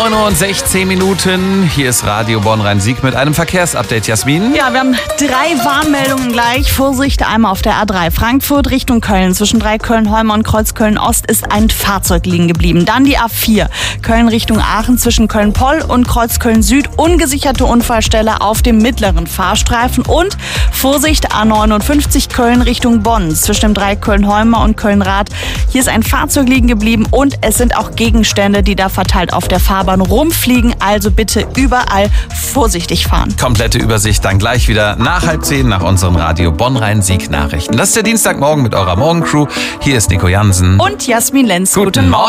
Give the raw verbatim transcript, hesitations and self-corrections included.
neun Uhr und sechzehn Minuten. Hier ist Radio Bonn-Rhein-Sieg mit einem Verkehrsupdate, Jasmin. Ja, wir haben drei Warnmeldungen gleich. Vorsicht, einmal auf der A drei Frankfurt Richtung Köln. Zwischen Dreiköln-Holmer und Kreuzköln-Ost ist ein Fahrzeug liegen geblieben. Dann die A vier Köln Richtung Aachen zwischen Köln-Poll und Kreuzköln-Süd. Ungesicherte Unfallstelle auf dem mittleren Fahrstreifen. Und Vorsicht, A neunundfünfzig Köln Richtung Bonn. Zwischen dem Dreiköln-Holmer und Köln-Rath. Hier ist ein Fahrzeug liegen geblieben und es sind auch Gegenstände, die da verteilt auf der Fahrbahn rumfliegen. Also bitte überall vorsichtig fahren. Komplette Übersicht dann gleich wieder nach halb zehn nach unserem Radio Bonn-Rhein-Sieg Nachrichten. Das ist der Dienstagmorgen mit eurer Morgencrew. Hier ist Nico Jansen. Und Jasmin Lenz. Guten Morgen.